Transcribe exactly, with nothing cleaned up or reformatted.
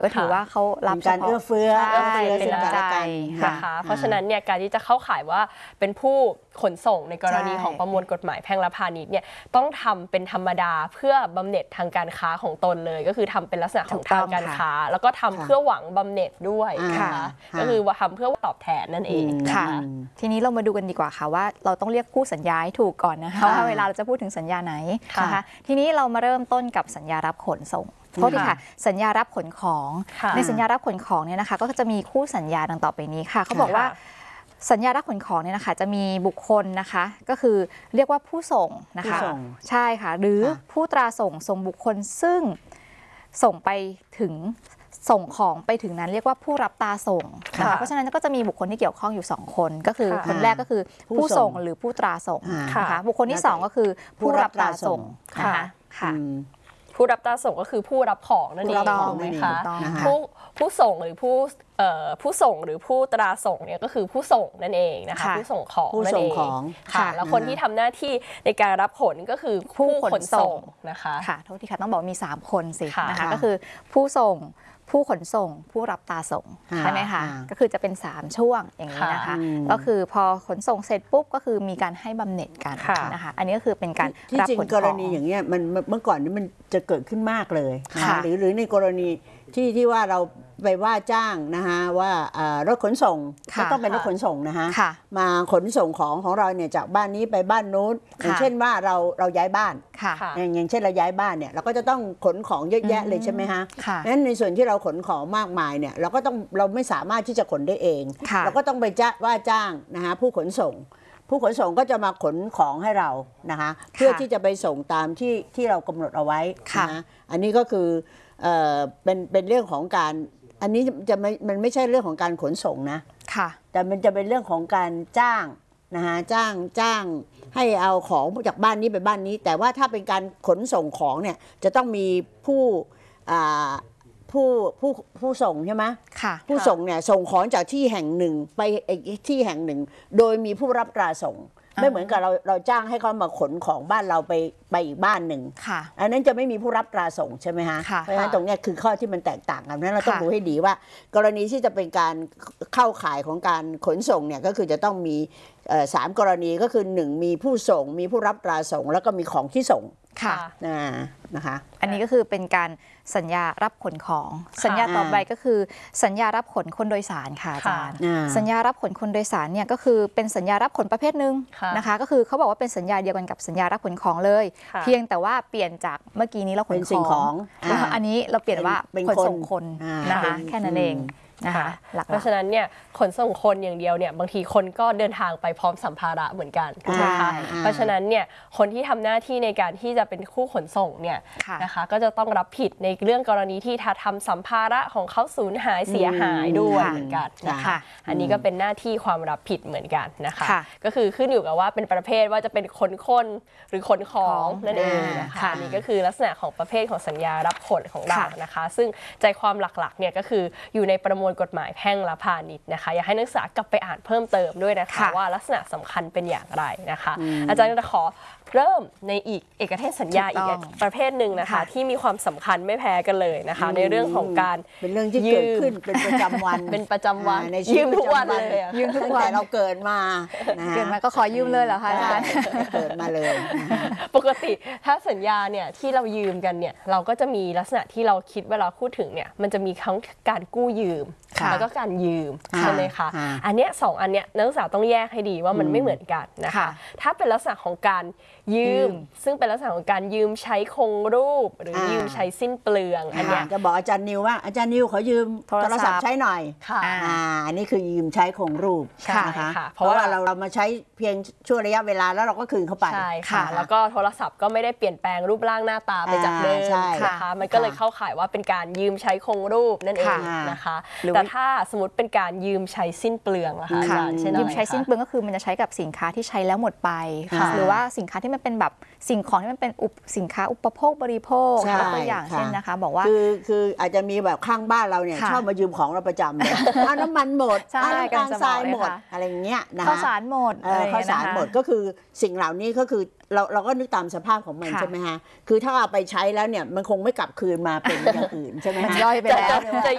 ก็ถือว่าเขารับการเอื้อเฟื้อเป็นน้ำใจนะคะเพราะฉะนั้นเนี่ยการที่จะเข้าข่ายว่าเป็นผู้ขนส่งในกรณีของประมวลกฎหมายแพ่งและพาณิชย์เนี่ยต้องทำเป็นธรรมดาเพื่อบำเหน็จทางการค้าของตนเลยก็คือทำเป็นลักษณะของทางการค้าแล้วก็ทำเพื่อหวังบำเหน็จด้วยนะคะก็คือว่าทำเพื่อตอบแทนนั่นเองค่ะทีนี้เรามาดูกันดีกว่าค่ะว่าเราต้องเรียกคู่สัญญาให้ถูกก่อนนะคะว่าเวลาเราจะพูดถึงสัญญาไหนนะคะทีนี้เรามาเริ่มต้นกับสัญญารับขนส่งโทษทีค่ะสัญญารับขนของในสัญญารับขนของเนี่ยนะคะก็จะมีคู่สัญญาดังต่อไปนี้ค่ะเขาบอกว่าสัญญารับขนของเนี่ยนะคะจะมีบุคคลนะคะก็คือเรียกว่าผู้ส่งนะคะใช่ค่ะหรือผู้ตราส่งส่งบุคคลซึ่งส่งไปถึงส่งของไปถึงนั้นเรียกว่าผู้รับตาส่งนะคะเพราะฉะนั้นก็จะมีบุคคลที่เกี่ยวข้องอยู่สองคนก็คือคนแรกก็คือผู้ส่งหรือผู้ตราส่งนะคะบุคคลที่สองก็คือผู้รับตาส่งนะคะค่ะผู้รับตาส่งก็คือผู้รับของนั่นเองถูกไหมคะผู้ผู้ส่งหรือผู้ผู้ส่งหรือผู้ตราส่งเนี่ยก็คือผู้ส่งนั่นเองนะคะผู้ส่งของนั่นเองค่ะแล้วคนที่ทำหน้าที่ในการรับขนก็คือผู้ขนส่งนะคะค่ะโทษทีค่ะต้องบอกมีสามคนสินะคะก็คือผู้ส่งผู้ขนส่งผู้รับตาส่งใช่ไหมคะก็คือจะเป็นสามช่วงอย่างนี้นะคะก็คือพอขนส่งเสร็จปุ๊บก็คือมีการให้บำเหน็จกันนะคะอันนี้ก็คือเป็นการรับขนของกรณีอย่างเงี้ยมันเมื่อก่อนนี้มันจะเกิดขึ้นมากเลยนะคะหรือหรือในกรณีที่ที่ว่าเราไปว่าจ้างนะคะว่ารถขนส่งก็ต้องเป็นรถขนส่งนะคะมาขนส่งของของเราเนี่ยจากบ้านนี้ไปบ้านนู้นอย่างเช่นว่าเราเราย้ายบ้านอย่างเช่นเราย้ายบ้านเนี่ยเราก็จะต้องขนของเยอะแยะเลยใช่ไหมฮะนั้นในส่วนที่เราขนของมากมายเนี่ยเราก็ต้องเราไม่สามารถที่จะขนได้เองเราก็ต้องไปจ้างว่าจ้างนะคะผู้ขนส่งผู้ขนส่งก็จะมาขนของให้เรานะคะเพื่อที่จะไปส่งตามที่ที่เรากำหนดเอาไว้นะอันนี้ก็คือเอ่อเป็นเป็นเรื่องของการอันนี้จะไม่มันไม่ใช่เรื่องของการขนส่งนะค่ะแต่มันจะเป็นเรื่องของการจ้างนะคะจ้างจ้างให้เอาของจากบ้านนี้ไปบ้านนี้แต่ว่าถ้าเป็นการขนส่งของเนี่ยจะต้องมีผู้อ่าผู้ผู้ผู้ส่งใช่ไหมค่ะผู้ส่งเนี่ยส่งของจากที่แห่งหนึ่งไปอีกที่แห่งหนึ่งโดยมีผู้รับตราส่งไม่เหมือนกับเราเราจ้างให้เขามาขนของบ้านเราไปไปอีกบ้านหนึ่งอันนั้นจะไม่มีผู้รับตราส่งใช่ไหมฮะเพราะฉะนั้นตรงนี้คือข้อที่มันแตกต่างกันนั้นเราต้องดูให้ดีว่ากรณีที่จะเป็นการเข้าข่ายของการขนส่งเนี่ยก็คือจะต้องมีสามกรณีก็คือหนึ่งมีผู้ส่งมีผู้รับตราส่งแล้วก็มีของที่ส่งค่ะนะคะอันนี้ก็คือเป็นการสัญญารับขนของสัญญาต่อไปก็คือสัญญารับขนคนโดยสารค่ะอาจารย์สัญญารับขนคนโดยสารเนี่ยก็คือเป็นสัญญารับขนประเภทหนึ่งนะคะก็คือเขาบอกว่าเป็นสัญญาเดียวกันกับสัญญารับขนของเลยเพียงแต่ว่าเปลี่ยนจากเมื่อกี้นี้เราขนของอันนี้เราเปลี่ยนว่าขนส่งคนนะคะแค่นั้นเองนะคะเพราะฉะนั้นเนี่ยขนส่งคนอย่างเดียวเนี่ยบางทีคนก็เดินทางไปพร้อมสัมภาระเหมือนกันถูกไหมคะเพราะฉะนั้นเนี่ยคนที่ทำหน้าที่ในการที่จะเป็นคู่ขนส่งเนี่ยนะคะก็จะต้องรับผิดในเรื่องกรณีที่ถ้าทำสัมภาระของเขาสูญหายเสียหายด้วยเหมือนกันนะคะอันนี้ก็เป็นหน้าที่ความรับผิดเหมือนกันนะคะก็คือขึ้นอยู่กับว่าเป็นประเภทว่าจะเป็นขนคนหรือขนของนั่นเองนะคะนี่ก็คือลักษณะของประเภทของสัญญารับขนของเรานะคะซึ่งใจความหลักๆเนี่ยก็คืออยู่ในประมวลกฎหมายแพ่งและพาณิชย์นะคะอยากให้นักศึกษากลับไปอ่านเพิ่มเติมด้วยนะคะว่าลักษณะสำคัญเป็นอย่างไรนะคะอาจารย์จะขอเริ่มในอีกเอกเทศสัญญาอีกประเภทหนึ่งนะคะที่มีความสำคัญไม่แพ้กันเลยนะคะในเรื่องของการเป็นเรื่องที่เกิดขึ้นเป็นประจำวันเป็นประจำวันยืมทุกวันเลยยืมทุกวันเราเกิดมาเกิดมาก็ขอยืมเลยเหรอคะอาจารย์เกิดมาเลยปกติถ้าสัญญาเนี่ยที่เรายืมกันเนี่ยเราก็จะมีลักษณะที่เราคิดเวลาพูดถึงเนี่ยมันจะมีทั้งการกู้ยืมแล้วก็การยืมใช่ไหมคะอันเนี้ยสองอันเนี้ยนักศึกษาต้องแยกให้ดีว่ามันไม่เหมือนกันนะคะถ้าเป็นลักษณะของการยืมซึ่งเป็นลักษณะของการยืมใช้คงรูปหรือยืมใช้สิ้นเปลืองอันเนี้ยจะบอกอาจารย์นิวว่าอาจารย์นิวขอยืมโทรศัพท์ใช้หน่อยค่ะอันนี้คือยืมใช้คงรูปนะคะเพราะว่าเราเรามาใช้เพียงช่วงระยะเวลาแล้วเราก็คืนเข้าไปใช่ค่ะแล้วก็โทรศัพท์ก็ไม่ได้เปลี่ยนแปลงรูปร่างหน้าตาไปจากเดิมนะคะมันก็เลยเข้าข่ายว่าเป็นการยืมใช้คงรูปนั่นเองนะคะแต่ถ้าสมมติเป็นการยืมใช้สิ้นเปลืองนะคะอาจารย์ใช่ไหมยืมใช้สิ้นเปลืองก็คือมันจะใช้กับสินค้าที่ใช้แล้วหมดไปหรือว่าสินค้าที่มันเป็นแบบสิ่งของที่มันเป็นสินค้าอุปโภคบริโภคตัวอย่างเช่นนะคะบอกว่าคือคืออาจจะมีแบบข้างบ้านเราเนี่ยชอบมายืมของเราประจำเลยเอาน้ำมันหมดเอาน้ำตาลทรายหมดอะไรเงี้ยนะคะข้าวสารหมดข้าวสารหมดก็คือสิ่งเหล่านี้ก็คือเราเราก็นึกตามสภาพของมันใช่ไหมฮะคือถ้าเอาไปใช้แล้วเนี่ยมันคงไม่กลับคืนมาเป็นอย่างอื่นใช่ไหมฮะย่อยไปแล้วจะ